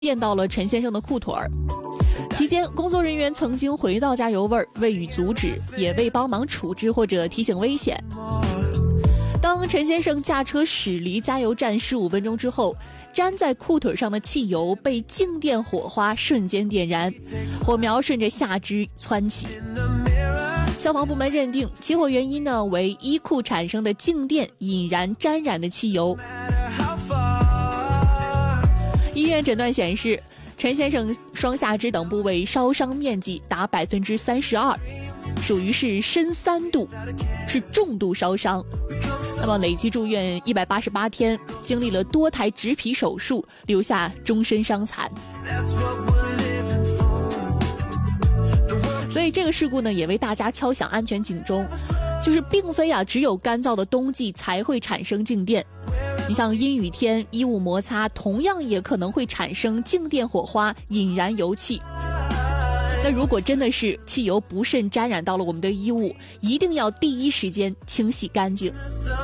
电到了陈先生的裤腿儿。期间，工作人员曾经回到加油位，未予阻止，也未帮忙处置或者提醒危险。当陈先生驾车驶离加油站15分钟之后，粘在裤腿上的汽油被静电火花瞬间点燃，火苗顺着下肢窜起。消防部门认定起火原因呢为衣裤产生的静电引燃沾染的汽油。医院诊断显示，陈先生双下肢等部位烧伤面积达32%，属于是深3度，是重度烧伤。那么累计住院188天，经历了多台植皮手术，留下终身伤残。所以这个事故呢，也为大家敲响安全警钟，就是并非只有干燥的冬季才会产生静电。你像阴雨天，衣物摩擦同样也可能会产生静电火花，引燃油气。那如果真的是汽油不慎沾染到了我们的衣物，一定要第一时间清洗干净。